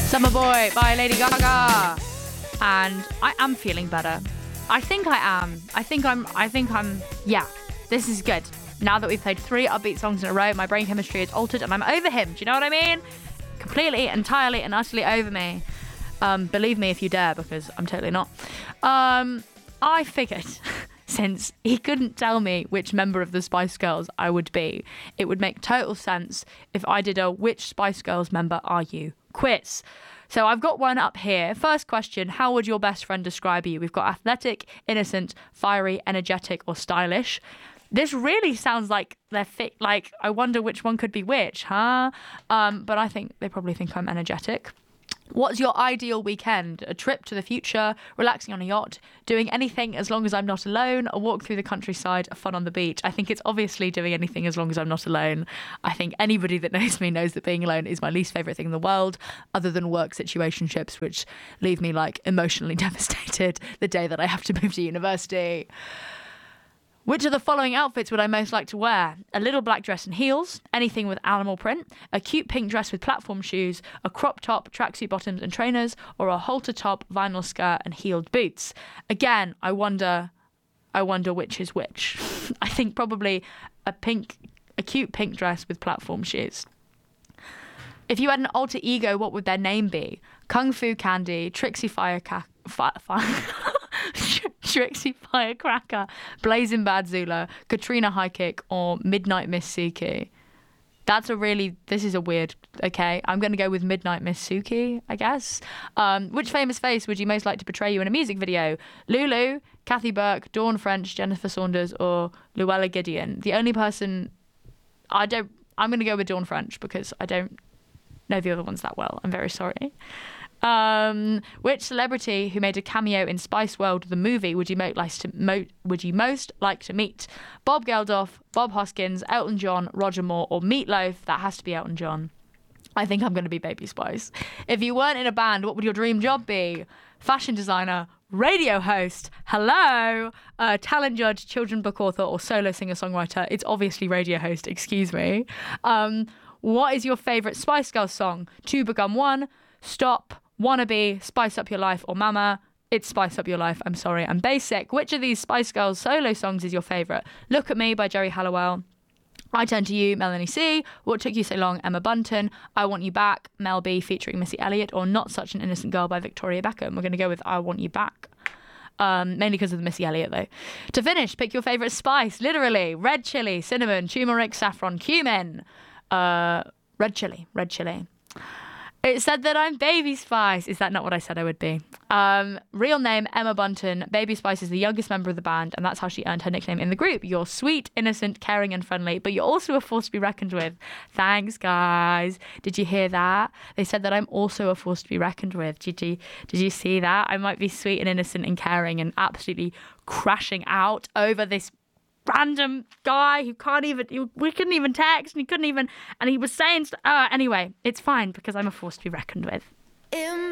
Summer Boy by Lady Gaga. And I am feeling better. I think I am. Yeah, this is good. Now that we've played 3 upbeat songs in a row, my brain chemistry is altered and I'm over him. Do you know what I mean? Completely, entirely and utterly over me. Believe me if you dare, because I'm totally not. I figured, since he couldn't tell me which member of the Spice Girls I would be, it would make total sense if I did a "Which Spice Girls member are you?" quiz. So I've got one up here. First question, how would your best friend describe you? We've got athletic, innocent, fiery, energetic, or stylish. This really sounds like they're fit. Like, I wonder which one could be which, huh? But I think they probably think I'm energetic. What's your ideal weekend? A trip to the future, relaxing on a yacht, doing anything as long as I'm not alone, a walk through the countryside, a fun on the beach. I think it's obviously doing anything as long as I'm not alone. I think anybody that knows me knows that being alone is my least favourite thing in the world, other than work situationships, which leave me like emotionally devastated the day that I have to move to university. Which of the following outfits would I most like to wear? A little black dress and heels, anything with animal print, a cute pink dress with platform shoes, a crop top, tracksuit bottoms and trainers, or a halter top, vinyl skirt and heeled boots. Again, I wonder which is which. I think probably a cute pink dress with platform shoes. If you had an alter ego, what would their name be? Kung Fu Candy, Trixie Trixie Firecracker, Blazing Bad Zula, Katrina High Kick, or Midnight Miss Suki. This is a weird, okay, I'm going to go with Midnight Miss Suki, I guess. Which famous face would you most like to portray you in a music video? Lulu, Kathy Burke, Dawn French, Jennifer Saunders, or Luella Gideon? The only person, I'm going to go with Dawn French because I don't know the other ones that well. I'm very sorry. Which celebrity who made a cameo in Spice World the movie would you most like to meet? Bob Geldof, Bob Hoskins, Elton John, Roger Moore, or Meatloaf? That has to be Elton John. I think I'm going to be Baby Spice. If you weren't in a band, what would your dream job be? Fashion designer, radio host, hello, talent judge, children book author, or solo singer-songwriter? It's obviously radio host, excuse me. What is your favourite Spice Girls song? To Become One, Stop, Wannabe, Spice Up Your Life, or Mama? It's Spice Up Your Life. I'm sorry, I'm basic. Which of these Spice Girls solo songs is your favourite? Look at Me by Jerry Halliwell, I Turn to You, Melanie C, What Took You So Long, Emma Bunton, I Want You Back, Mel B featuring Missy Elliott, or Not Such an Innocent Girl by Victoria Beckham. We're going to go with I Want You Back. Mainly because of the Missy Elliott though. To finish, pick your favourite spice. Literally, red chilli, cinnamon, turmeric, saffron, cumin. Red chilli. It said that I'm Baby Spice. Is that not what I said I would be? Real name, Emma Bunton. Baby Spice is the youngest member of the band, and that's how she earned her nickname in the group. You're sweet, innocent, caring, and friendly, but you're also a force to be reckoned with. Thanks, guys. Did you hear that? They said that I'm also a force to be reckoned with. Did you see that? I might be sweet and innocent and caring and absolutely crashing out over this random guy who we couldn't even text, and he was saying anyway, it's fine because I'm a force to be reckoned with.